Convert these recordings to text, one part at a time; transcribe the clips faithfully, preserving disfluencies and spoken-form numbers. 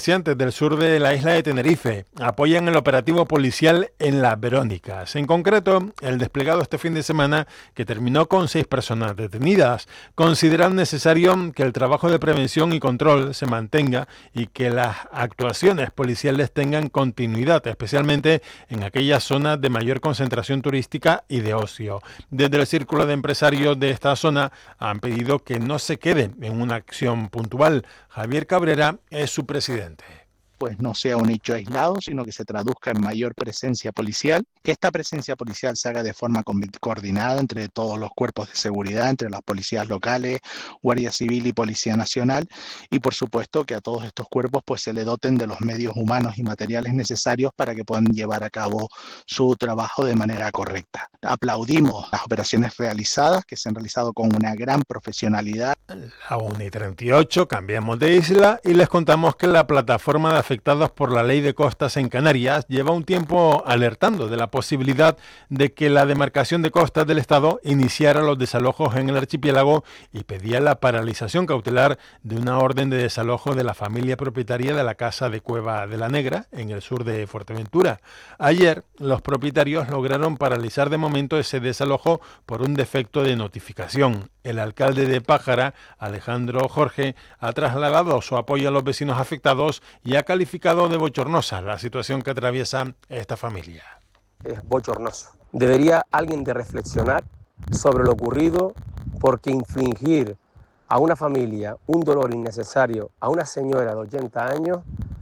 comerciantes del sur de la isla de Tenerife apoyan el operativo policial en Las Verónicas. En concreto, el desplegado este fin de semana, que terminó con seis personas detenidas, consideran necesario que el trabajo de prevención y control se mantenga y que las actuaciones policiales tengan continuidad, especialmente en aquellas zonas de mayor concentración turística y de ocio. Desde el círculo de empresarios de esta zona han pedido que no se quede en una acción puntual. Javier Cabrera es su presidente. Pues no sea un hecho aislado, sino que se traduzca en mayor presencia policial, que esta presencia policial se haga de forma coordinada entre todos los cuerpos de seguridad, entre las policías locales, Guardia Civil y Policía Nacional, y por supuesto que a todos estos cuerpos pues se le doten de los medios humanos y materiales necesarios para que puedan llevar a cabo su trabajo de manera correcta. Aplaudimos las operaciones realizadas, que se han realizado con una gran profesionalidad. La una y treinta y ocho, cambiamos de isla y les contamos que la plataforma de afectados por la ley de costas en Canarias lleva un tiempo alertando de la posibilidad de que la demarcación de costas del Estado iniciara los desalojos en el archipiélago y pedía la paralización cautelar de una orden de desalojo de la familia propietaria de la casa de Cueva de la Negra en el sur de Fuerteventura. Ayer los propietarios lograron paralizar de momento ese desalojo por un defecto de notificación. El alcalde de Pájara, Alejandro Jorge, ha trasladado su apoyo a los vecinos afectados y ha calificado de bochornosa la situación que atraviesa esta familia. Es bochornoso. Debería alguien de reflexionar sobre lo ocurrido, porque infligir a una familia un dolor innecesario a una señora de ochenta años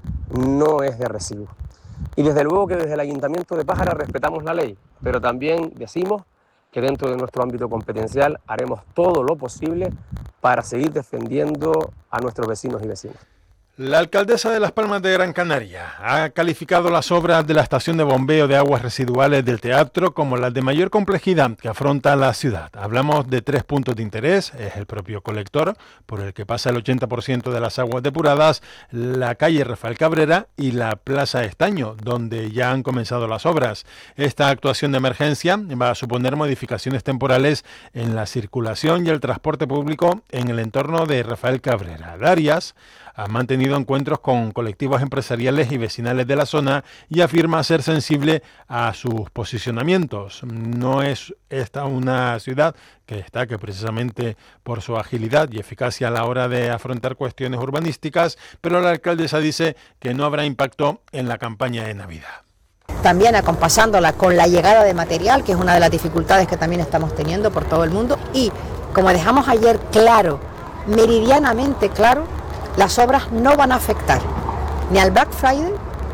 no es de recibo. Y desde luego que desde el Ayuntamiento de Pájara respetamos la ley, pero también decimos que dentro de nuestro ámbito competencial haremos todo lo posible para seguir defendiendo a nuestros vecinos y vecinas. La alcaldesa de Las Palmas de Gran Canaria ha calificado las obras de la estación de bombeo de aguas residuales del teatro como las de mayor complejidad que afronta la ciudad. Hablamos de tres puntos de interés: es el propio colector, por el que pasa el ochenta por ciento de las aguas depuradas, la calle Rafael Cabrera y la Plaza Estaño, donde ya han comenzado las obras. Esta actuación de emergencia va a suponer modificaciones temporales en la circulación y el transporte público en el entorno de Rafael Cabrera. Darias ha mantenido encuentros con colectivos empresariales y vecinales de la zona y afirma ser sensible a sus posicionamientos. No es esta una ciudad que destaque precisamente por su agilidad y eficacia a la hora de afrontar cuestiones urbanísticas, pero la alcaldesa dice que no habrá impacto en la campaña de Navidad. También acompasándola con la llegada de material, que es una de las dificultades que también estamos teniendo por todo el mundo, y como dejamos ayer claro, meridianamente claro, las obras no van a afectar ni al Black Friday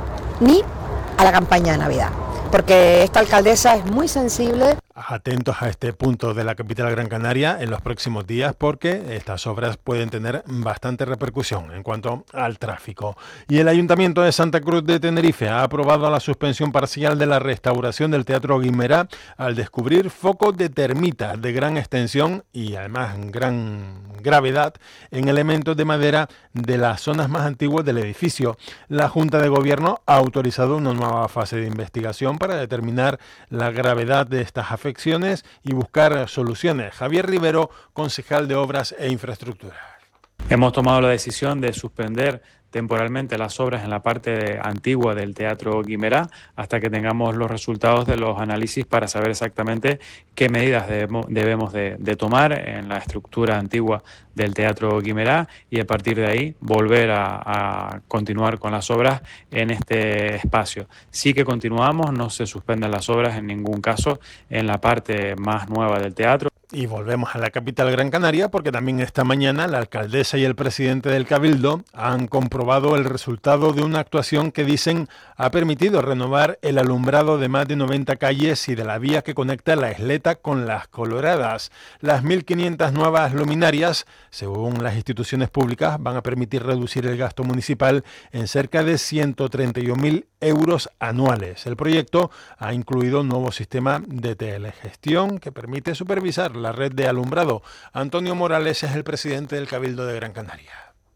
ni a la campaña de Navidad, porque esta alcaldesa es muy sensible. Atentos a este punto de la capital Gran Canaria en los próximos días, porque estas obras pueden tener bastante repercusión en cuanto al tráfico. Y el Ayuntamiento de Santa Cruz de Tenerife ha aprobado la suspensión parcial de la restauración del Teatro Guimerá al descubrir focos de termitas de gran extensión y además gran gravedad en elementos de madera de las zonas más antiguas del edificio. La Junta de Gobierno ha autorizado una nueva fase de investigación para determinar la gravedad de estas afecciones y buscar soluciones. Javier Rivero, concejal de Obras e Infraestructuras. Hemos tomado la decisión de suspender temporalmente las obras en la parte antigua del Teatro Guimerá hasta que tengamos los resultados de los análisis para saber exactamente qué medidas debemos, debemos de, de tomar en la estructura antigua del Teatro Guimerá, y a partir de ahí volver a, a continuar con las obras en este espacio. Sí que continuamos, no se suspenden las obras en ningún caso en la parte más nueva del teatro. Y volvemos a la capital Gran Canaria, porque también esta mañana la alcaldesa y el presidente del Cabildo han comprobado el resultado de una actuación que dicen ha permitido renovar el alumbrado de más de noventa calles y de la vía que conecta la Isleta con Las Coloradas. Las mil quinientas nuevas luminarias, según las instituciones públicas, van a permitir reducir el gasto municipal en cerca de ciento treinta y un mil euros anuales. El proyecto ha incluido un nuevo sistema de telegestión que permite supervisar la red de alumbrado. Antonio Morales es el presidente del Cabildo de Gran Canaria.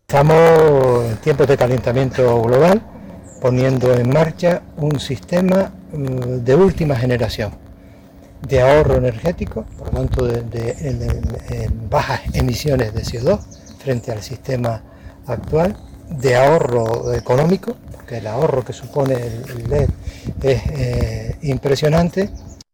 Estamos en tiempos de calentamiento global poniendo en marcha un sistema de última generación de ahorro energético, por lo tanto de, de, de, de bajas emisiones de C O dos frente al sistema actual, de ahorro económico, porque el ahorro que supone el, el L E D es eh, impresionante.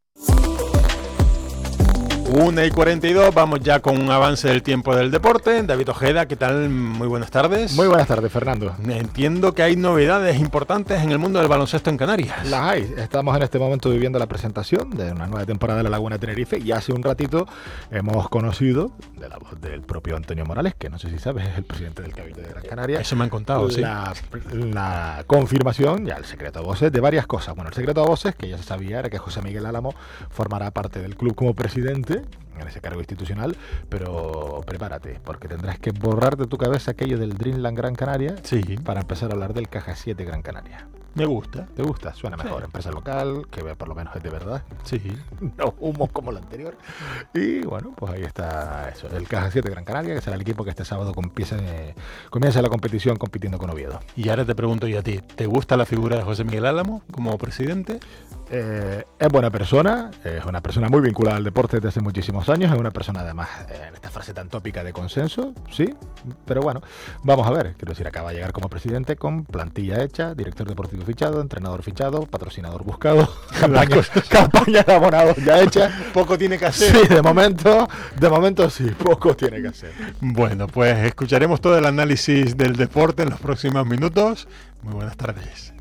una y cuarenta y dos, vamos ya con un avance del tiempo del deporte. David Ojeda, ¿qué tal? Muy buenas tardes. Muy buenas tardes, Fernando. Entiendo que hay novedades importantes en el mundo del baloncesto en Canarias. Las hay. Estamos en este momento viviendo la presentación de una nueva temporada de la Laguna Tenerife y hace un ratito hemos conocido, de la voz del propio Antonio Morales, que no sé si sabes, es el presidente del Cabildo de Gran Canaria. Eso me han contado, la, sí. La confirmación, ya el secreto a voces, de varias cosas. Bueno, el secreto a voces, que ya se sabía, era que José Miguel Álamo formará parte del club como presidente en ese cargo institucional, pero prepárate, porque tendrás que borrar de tu cabeza aquello del Dreamland Gran Canaria, sí, para empezar a hablar del Caja siete Gran Canaria. Me gusta. ¿Te gusta? Suena mejor. Sí. Empresa local, que por lo menos es de verdad. Sí. No humo como lo anterior. Y bueno, pues ahí está eso. El Caja siete Gran Canaria, que será el equipo que este sábado comienza, eh, comienza la competición compitiendo con Oviedo. Y ahora te pregunto yo a ti, ¿te gusta la figura de José Miguel Álamo como presidente? Eh, es buena persona, es una persona muy vinculada al deporte desde hace muchísimos años, es una persona además eh, en esta frase tan tópica de consenso, sí, pero bueno, vamos a ver, quiero decir, acaba de llegar como presidente con plantilla hecha, director deportivo fichado, entrenador fichado, patrocinador buscado, campaña, campaña de abonados ya hecha. Poco tiene que hacer. Sí, de momento, de momento sí, poco tiene que hacer. Bueno, pues escucharemos todo el análisis del deporte en los próximos minutos. Muy buenas tardes.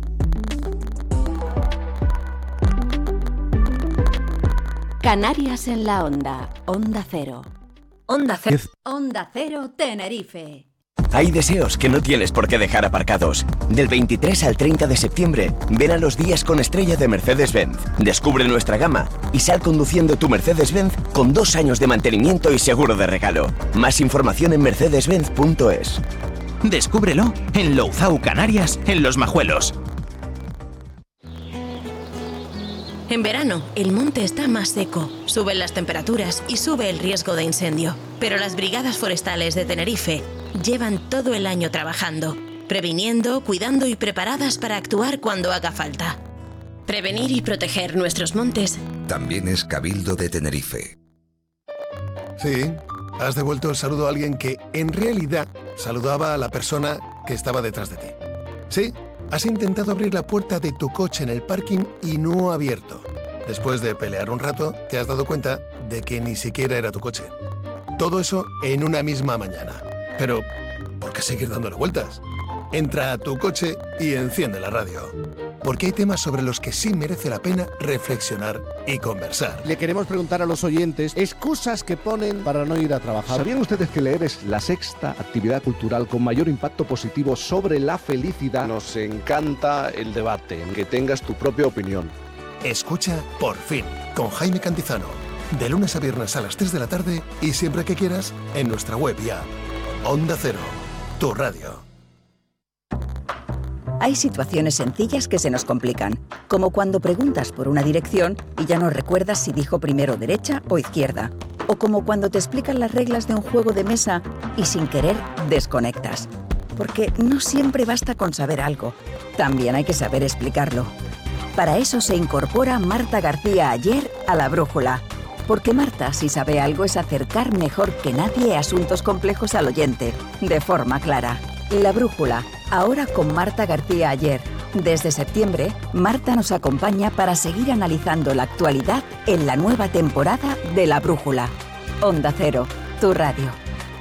Canarias en la Onda, Onda Cero. Onda Cero. Onda Cero Tenerife. Hay deseos que no tienes por qué dejar aparcados. Del veintitrés al treinta de septiembre, ven a los días con estrella de Mercedes-Benz. Descubre nuestra gama y sal conduciendo tu Mercedes-Benz con dos años de mantenimiento y seguro de regalo. Más información en mercedes benz punto es. Descúbrelo en Louzao, Canarias, en Los Majuelos. En verano, el monte está más seco, suben las temperaturas y sube el riesgo de incendio. Pero las brigadas forestales de Tenerife llevan todo el año trabajando, previniendo, cuidando y preparadas para actuar cuando haga falta. Prevenir y proteger nuestros montes también es Cabildo de Tenerife. Sí, has devuelto el saludo a alguien que, en realidad, saludaba a la persona que estaba detrás de ti. Sí. Has intentado abrir la puerta de tu coche en el parking y no ha abierto. Después de pelear un rato, te has dado cuenta de que ni siquiera era tu coche. Todo eso en una misma mañana. Pero, ¿por qué seguir dándole vueltas? Entra a tu coche y enciende la radio. Porque hay temas sobre los que sí merece la pena reflexionar y conversar. Le queremos preguntar a los oyentes excusas que ponen para no ir a trabajar. ¿Sabían ustedes que leer es la sexta actividad cultural con mayor impacto positivo sobre la felicidad? Nos encanta el debate, que tengas tu propia opinión. Escucha Por Fin, con Jaime Cantizano. De lunes a viernes a las tres de la tarde y siempre que quieras en nuestra web y app. Onda Cero, tu radio. Hay situaciones sencillas que se nos complican, como cuando preguntas por una dirección y ya no recuerdas si dijo primero derecha o izquierda, o como cuando te explican las reglas de un juego de mesa y sin querer desconectas. Porque no siempre basta con saber algo, también hay que saber explicarlo. Para eso se incorpora Marta García Ayer a La Brújula, porque Marta, si sabe algo, es acercar mejor que nadie asuntos complejos al oyente, de forma clara. La Brújula, ahora con Marta García Ayer. Desde septiembre, Marta nos acompaña para seguir analizando la actualidad en la nueva temporada de La Brújula. Onda Cero, tu radio.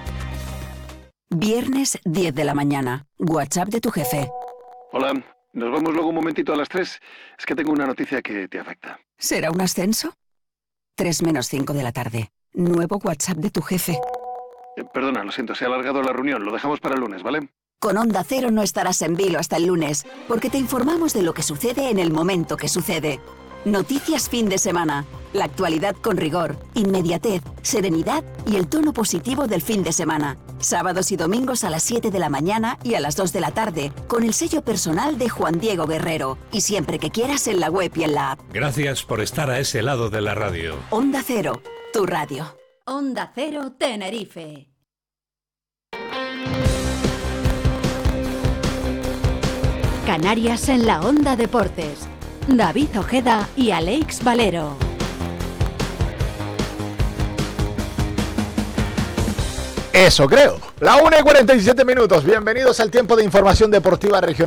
Viernes diez de la mañana. WhatsApp de tu jefe. Hola, nos vemos luego un momentito a las tres. Es que tengo una noticia que te afecta. ¿Será un ascenso? tres menos cinco de la tarde. Nuevo WhatsApp de tu jefe. Eh, perdona, lo siento, se ha alargado la reunión. Lo dejamos para el lunes, ¿vale? Con Onda Cero no estarás en vilo hasta el lunes, porque te informamos de lo que sucede en el momento que sucede. Noticias fin de semana. La actualidad con rigor, inmediatez, serenidad y el tono positivo del fin de semana. Sábados y domingos a las siete de la mañana y a las dos de la tarde, con el sello personal de Juan Diego Guerrero. Y siempre que quieras en la web y en la app. Gracias por estar a ese lado de la radio. Onda Cero, tu radio. Onda Cero Tenerife. Canarias en la Onda Deportes. David Ojeda y Alex Valero. Eso creo. La una y cuarenta y siete minutos. Bienvenidos al tiempo de información deportiva regional.